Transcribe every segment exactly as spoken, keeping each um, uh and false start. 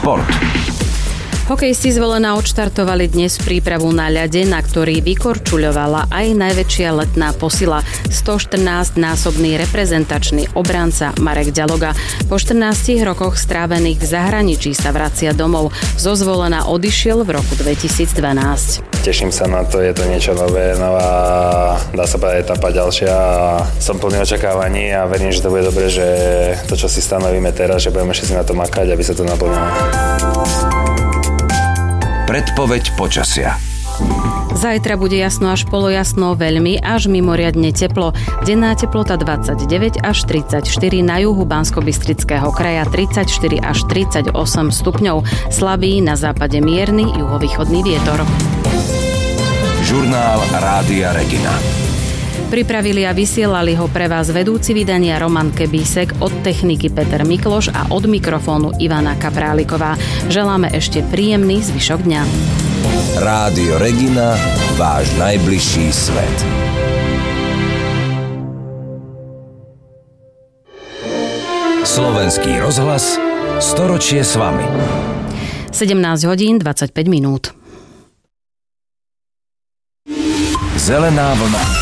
Šport. Hokejisti Zvolena odštartovali dnes prípravu na ľade, na ktorý vykorčuľovala aj najväčšia letná posila, stoštrnásťnásobný reprezentačný obranca Marek Ďaloga. Po štrnástich rokoch strávených v zahraničí sa vracia domov. Zo Zvolena odišiel v roku dvetisícdvanásť. Teším sa na to, je to niečo nové, nová, dá sa povedať, etapa ďalšia a som plný očakávaní a verím, že to bude dobre, že to, čo si stanovíme teraz, že budeme všetci na to makať, aby sa to naplnilo. Predpoveď počasia. Zajtra bude jasno až polojasno, veľmi až mimoriadne teplo. Denná teplota dvadsaťdeväť až tridsaťštyri, na juhu Banskobystrického kraja tridsaťštyri až tridsaťosem stupňov. Slabý, na západe mierny juhovýchodný vietor. Žurnál Rádia Regina. Pripravili a vysielali ho pre vás vedúci vydania Roman Kebísek, od techniky Peter Mikloš a od mikrofónu Ivana Kapráliková. Želáme ešte príjemný zvyšok dňa. Rádio Regina, váš najbližší svet. Slovenský rozhlas, storočie s vami. sedemnásť hodín dvadsaťpäť minút. Zelená vlna.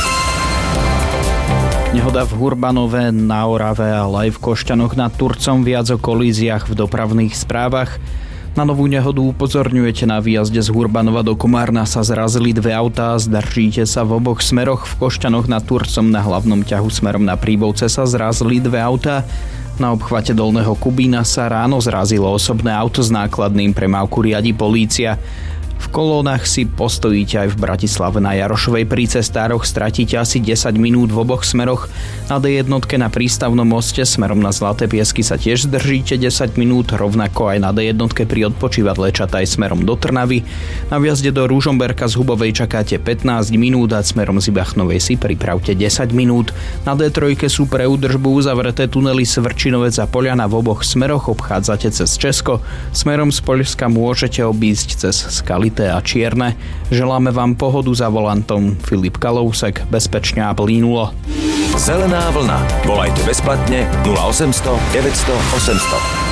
Nehoda v Hurbanove, na Orave, ale aj v Košťanoch nad Turcom, viac o kolíziách v dopravných správach. Na novú nehodu upozorňujete: na výjazde z Hurbanova do Komárna sa zrazili dve autá, zdržíte sa v oboch smeroch. V Košťanoch nad Turcom na hlavnom ťahu smerom na Príbovce sa zrazili dve autá. Na obchvate Dolného Kubína sa ráno zrazilo osobné auto s nákladným, premávku riadi polícia. V kolónach si postojíte aj v Bratislave. Na Jarošovej pri cestároch stratíte asi desať minút v oboch smeroch. Na dé jednotke na prístavnom moste smerom na Zlaté Piesky sa tiež zdržíte desať minút, rovnako aj na dé jednotke pri odpočívadle Čataj smerom do Trnavy. Na vjazde do Ružomberka z Hubovej čakáte pätnásť minút a smerom z Ibachnovej si pripravte desať minút. Na dé tri sú pre údržbu uzavreté tunely Svrčinovec a Poliana v oboch smeroch, obchádzate cez Česko. Smerom z Poľska môžete obísť cez Skaly a Čierne. Želáme vám pohodu za volantom. Filip Kalousek, bezpečne a plínulo. Zelená vlna. Volajte bezplatne nula osemsto deväťsto osemsto.